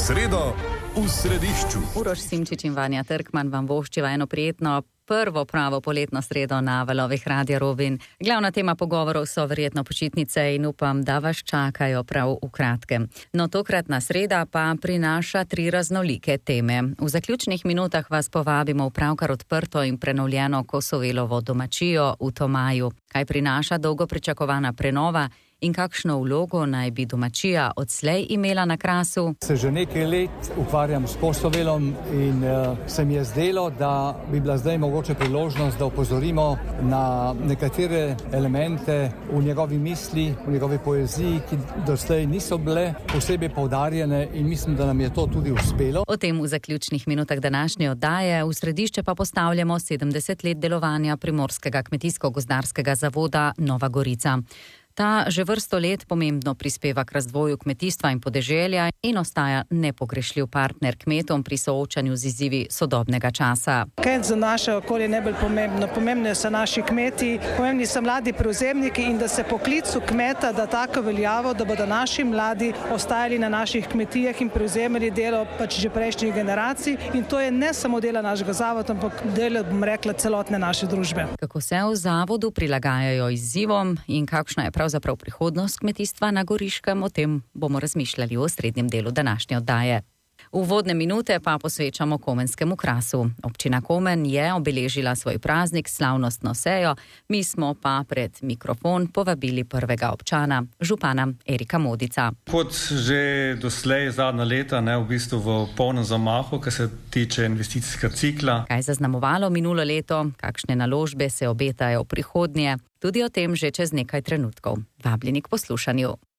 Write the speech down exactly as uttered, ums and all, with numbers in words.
sredo v središču. Uroš Simčič in Vanja Trkman vam voščiva eno prijetno prvo pravo poletno sredo na valovih Radia Rovinj. Glavna tema pogovorov so verjetno počitnice in upam, da vas čakajo prav v kratkem. No, tokratna sreda pa prinaša tri raznolike teme. V zaključnih minutah vas povabimo v pravkar odprto in prenovljeno Kosovelovo domačijo v Tomaju. Kaj prinaša dolgo pričakovana prenova in kakšno vlogo naj bi domačija odslej imela na Krasu? Se že nekaj let ukvarjam s Kosovelom in uh, se mi je zdelo, da bi bila zdaj mogoče priložnost, da opozorimo na nekatere elemente v njegovi misli, v njegovi poeziji, ki doslej niso bile posebej poudarjene in mislim, da nam je to tudi uspelo. O tem v zaključnih minutah današnje oddaje. V središče pa postavljamo sedemdeset let delovanja Primorskega kmetijsko-gozdarskega zavoda Nova Gorica. Ta že vrsto let pomembno prispeva k razvoju kmetijstva in podeželja in ostaja nepogrešljiv partner kmetom pri soočanju z izzivi sodobnega časa. Kaj je za naše okolje najbolj pomembno? Pomembni so naši kmeti, pomembni so mladi prevzemniki in da se poklicu kmeta da tako veljavo, da bodo naši mladi ostajali na naših kmetijah in prevzemali delo pač že prejšnjih generacij. In to je ne samo delo našega zavoda, ampak delo, bom rekla, celotne naše družbe. Kako se v zavodu prilagajajo izzivom in kakšna je pravzaprav prihodnost kmetijstva na Goriškem, o tem bomo razmišljali v osrednjem delu današnje oddaje. Uvodne minute pa posvečamo komenskemu krasu. Občina Komen je obeležila svoj praznik s slavnostno sejo, mi smo pa pred mikrofon povabili prvega občana, župana Erika Modica. Kot že doslej zadnja leta, ne, v bistvu v polnem zamahu, kar se tiče investicijskega cikla. Kaj zaznamovalo minulo leto, kakšne naložbe se obetajo v prihodnje, tudi o tem že čez nekaj trenutkov. Vabljeni k poslušanju.